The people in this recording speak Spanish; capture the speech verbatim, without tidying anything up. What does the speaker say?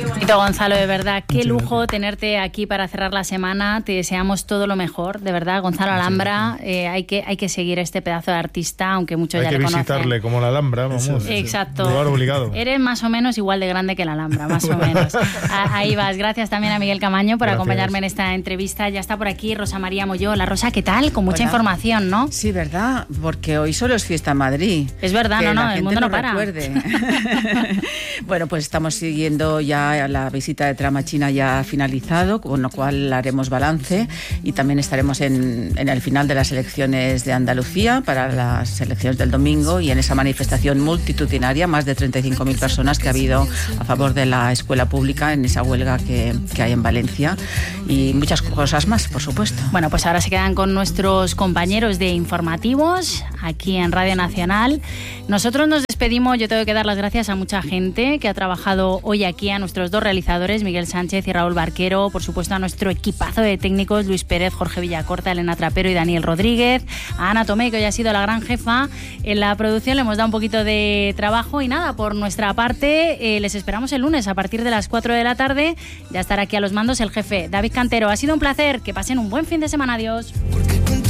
Qué bonito, Gonzalo, de verdad. Qué lujo tenerte aquí para cerrar la semana. Te deseamos todo lo mejor, de verdad. Gonzalo Alhambra, eh, hay, que, hay que seguir este pedazo de artista, aunque muchos hay ya le conocen. Hay que visitarle como la Alhambra, vamos. Exacto. Lugar obligado. Eres más o menos igual de grande que la Alhambra, más o menos. Ahí vas. Gracias también a Miguel Camaño por Gracias. acompañarme en esta entrevista. Ya está por aquí Rosa María Molló. La Rosa, ¿qué tal? Con mucha Hola. información, ¿no? Sí, ¿verdad? Porque hoy solo es fiesta en Madrid. Es verdad, no, no, el mundo no, no para. Bueno, pues estamos siguiendo ya la visita de Trama China ya ha finalizado, con lo cual haremos balance y también estaremos en, en el final de las elecciones de Andalucía para las elecciones del domingo y en esa manifestación multitudinaria, más de treinta y cinco mil personas que ha habido a favor de la escuela pública en esa huelga que, que hay en Valencia y muchas cosas más, por supuesto. Bueno, pues ahora se quedan con nuestros compañeros de informativos aquí en Radio Nacional. Nosotros nos despedimos. Yo tengo que dar las gracias a mucha gente que ha trabajado hoy aquí, a nuestros dos realizadores, Miguel Sánchez y Raúl Barquero, por supuesto a nuestro equipazo de técnicos, Luis Pérez, Jorge Villacorta, Elena Trapero y Daniel Rodríguez, a Ana Tomé, que hoy ha sido la gran jefa en la producción, le hemos dado un poquito de trabajo y nada, por nuestra parte, eh, les esperamos el lunes a partir de las cuatro de la tarde, ya estará aquí a los mandos el jefe David Cantero. Ha sido un placer, que pasen un buen fin de semana, adiós.